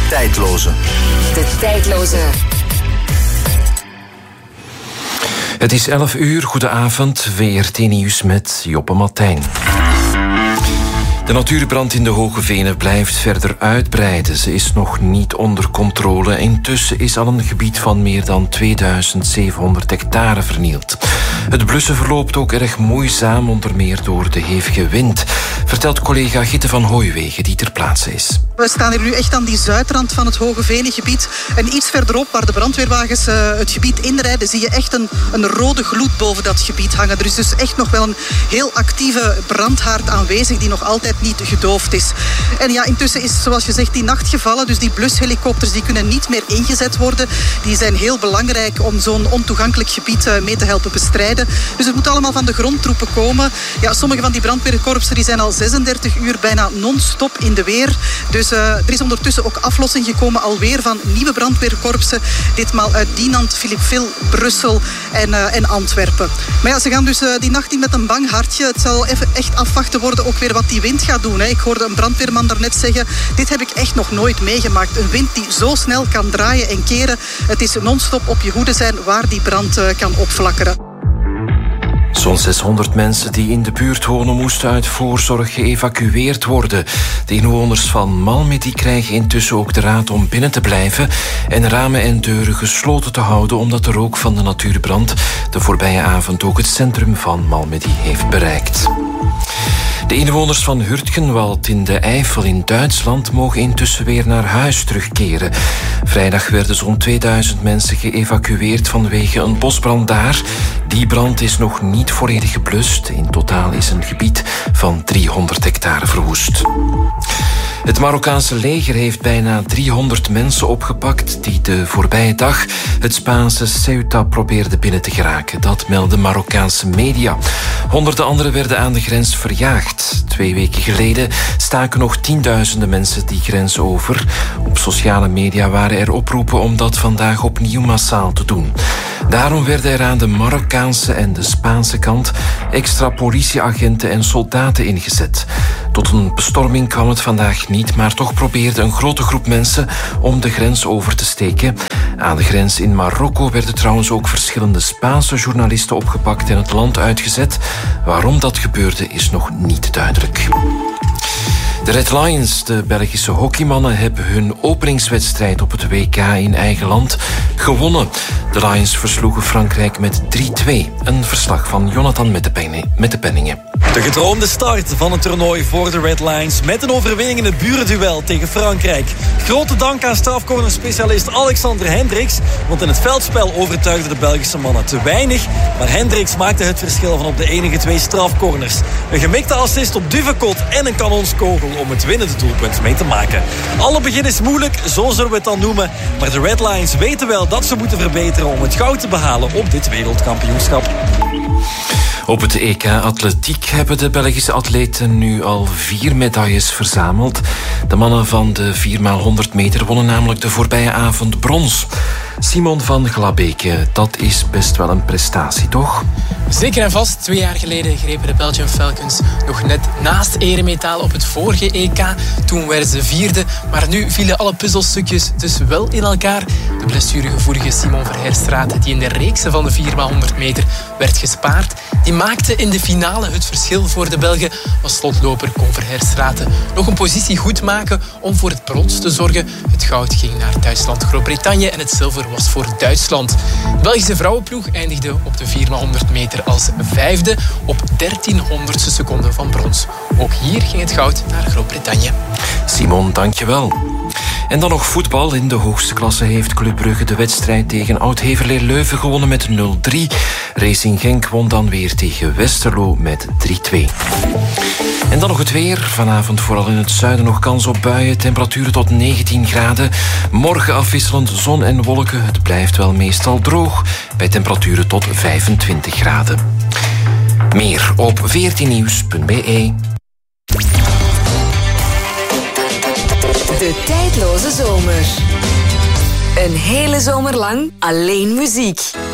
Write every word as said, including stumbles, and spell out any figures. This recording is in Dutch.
Tijdloze. De Tijdloze. Het is elf uur, goedenavond, V R T Nieuws met Joppe Martijn. De natuurbrand in de Hoge Venen blijft verder uitbreiden. Ze is nog niet onder controle. Intussen is al een gebied van meer dan tweeduizend zevenhonderd hectare vernield. Het blussen verloopt ook erg moeizaam, onder meer door de hevige wind, vertelt collega Gitte van Hooiwegen, die ter plaatse is. We staan hier nu echt aan die zuidrand van het Hoge Venengebied. En iets verderop, waar de brandweerwagens uh, het gebied inrijden, zie je echt een, een rode gloed boven dat gebied hangen. Er is dus echt nog wel een heel actieve brandhaard aanwezig die nog altijd niet gedoofd is. En ja, intussen is, zoals je zegt, die nacht gevallen. Dus die blushelikopters die kunnen niet meer ingezet worden. Die zijn heel belangrijk om zo'n ontoegankelijk gebied uh, mee te helpen bestrijden. Dus het moet allemaal van de grondtroepen komen. Ja, sommige van die brandweerkorpsen die zijn al zesendertig uur bijna non-stop in de weer. Dus uh, er is ondertussen ook aflossing gekomen alweer van nieuwe brandweerkorpsen. Ditmaal uit Dinant, Philippeville, Brussel en, uh, en Antwerpen. Maar ja, ze gaan dus uh, die nacht in met een bang hartje. Het zal even echt afwachten worden ook weer wat die wind gaat doen. Hè. Ik hoorde een brandweerman daarnet zeggen, dit heb ik echt nog nooit meegemaakt. Een wind die zo snel kan draaien en keren. Het is non-stop op je hoede zijn waar die brand uh, kan opflakkeren. Zo'n zeshonderd mensen die in de buurt wonen moesten uit voorzorg geëvacueerd worden. De inwoners van Malmedy krijgen intussen ook de raad om binnen te blijven en ramen en deuren gesloten te houden omdat de rook van de natuurbrand de voorbije avond ook het centrum van Malmedy heeft bereikt. De inwoners van Hurtgenwald in de Eifel in Duitsland mogen intussen weer naar huis terugkeren. Vrijdag werden zo'n tweeduizend mensen geëvacueerd vanwege een bosbrand daar. Die brand is nog niet volledig geblust. In totaal is een gebied van driehonderd hectare verwoest. Het Marokkaanse leger heeft bijna driehonderd mensen opgepakt die de voorbije dag het Spaanse Ceuta probeerden binnen te geraken. Dat melden Marokkaanse media. Honderden anderen werden aan de grens verjaagd. Twee weken geleden staken nog tienduizenden mensen die grens over. Op sociale media waren er oproepen om dat vandaag opnieuw massaal te doen. Daarom werden er aan de Marokkaanse en de Spaanse kant extra politieagenten en soldaten ingezet. Tot een bestorming kwam het vandaag niet, maar toch probeerde een grote groep mensen om de grens over te steken. Aan de grens in Marokko werden trouwens ook verschillende Spaanse journalisten opgepakt en het land uitgezet. Waarom dat gebeurde is nog niet duidelijk. De Red Lions, de Belgische hockeymannen, hebben hun openingswedstrijd op het W K in eigen land gewonnen. De Lions versloegen Frankrijk met drie twee. Een verslag van Jonathan met de Penningen. De gedroomde start van het toernooi voor de Red Lions met een overwinning in het burenduel tegen Frankrijk. Grote dank aan strafcornerspecialist Alexander Hendricks, want in het veldspel overtuigden de Belgische mannen te weinig, maar Hendricks maakte het verschil van op de enige twee strafcorners. Een gemikte assist op Duvekot en een kanonskogel om het winnende doelpunt mee te maken. Alle begin is moeilijk, zo zullen we het dan noemen, maar de Red Lions weten wel dat ze moeten verbeteren om het goud te behalen op dit wereldkampioenschap. Op het E K Atletiek hebben de Belgische atleten nu al vier medailles verzameld. De mannen van de vier maal honderd meter wonnen namelijk de voorbije avond brons. Simon van Glabeke, dat is best wel een prestatie, toch? Zeker en vast. Twee jaar geleden grepen de Belgian Falcons nog net naast eremetaal op het vorige E K. Toen werden ze vierde, maar nu vielen alle puzzelstukjes dus wel in elkaar. De blessuregevoelige Simon Verheerstraat, die in de reeksen van de vier maal honderd meter werd gespaard, die maakte in de finale het verschil voor de Belgen. Als slotloper kon Verheerstraat nog een positie goed maken om voor het brons te zorgen. Het goud ging naar Duitsland, Groot-Brittannië en het zilver was voor Duitsland. De Belgische vrouwenploeg eindigde op de vier maal honderd meter als vijfde op dertienhonderdste seconde van brons. Ook hier ging het goud naar Groot-Brittannië. Simon, dankjewel. En dan nog voetbal. In de hoogste klasse heeft Club Brugge de wedstrijd tegen Oud-Heverlee Leuven gewonnen met nul drie. Racing Genk won dan weer tegen Westerlo met drie twee. En dan nog het weer. Vanavond vooral in het zuiden nog kans op buien. Temperaturen tot negentien graden. Morgen afwisselend zon en wolken. Het blijft wel meestal droog. Bij temperaturen tot vijfentwintig graden. Meer op v r t nieuws punt b e. De tijdloze zomer. Een hele zomer lang alleen muziek.